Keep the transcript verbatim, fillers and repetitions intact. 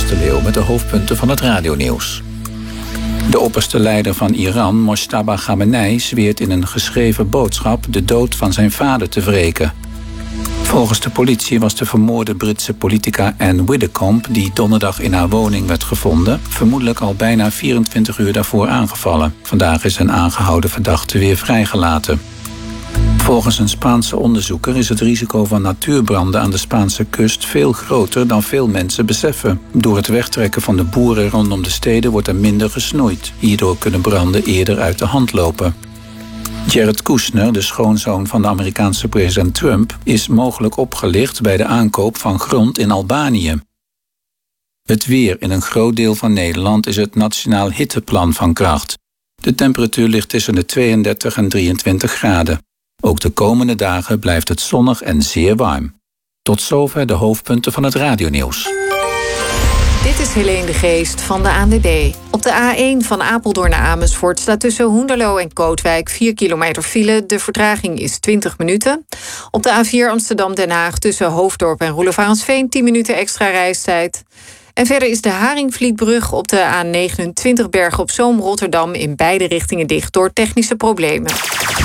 Thomas de Leeuw met de hoofdpunten van het radionieuws. De opperste leider van Iran, Mojtaba Khamenei, zweert in een geschreven boodschap de dood van zijn vader te wreken. Volgens de politie was de vermoorde Britse politica Anne Widdecombe, die donderdag in haar woning werd gevonden, vermoedelijk al bijna vierentwintig uur daarvoor aangevallen. Vandaag is een aangehouden verdachte weer vrijgelaten. Volgens een Spaanse onderzoeker is het risico van natuurbranden aan de Spaanse kust veel groter dan veel mensen beseffen. Door het wegtrekken van de boeren rondom de steden wordt er minder gesnoeid. Hierdoor kunnen branden eerder uit de hand lopen. Jared Kushner, de schoonzoon van de Amerikaanse president Trump, is mogelijk opgelicht bij de aankoop van grond in Albanië. Het weer in een groot deel van Nederland is het Nationaal Hitteplan van kracht. De temperatuur ligt tussen de tweeëndertig en drieëntwintig graden. Ook de komende dagen blijft het zonnig en zeer warm. Tot zover de hoofdpunten van het radionieuws. Dit is Helene de Geest van de A N W B. Op de A één van Apeldoorn naar Amersfoort staat tussen Hoenderloo en Kootwijk vier kilometer file. De vertraging is twintig minuten. Op de A vier Amsterdam-Den Haag tussen Hoofddorp en Roelevarensveen tien minuten extra reistijd. En verder is de Haringvlietbrug op de A negenentwintig Bergen op Zoom Rotterdam in beide richtingen dicht door technische problemen.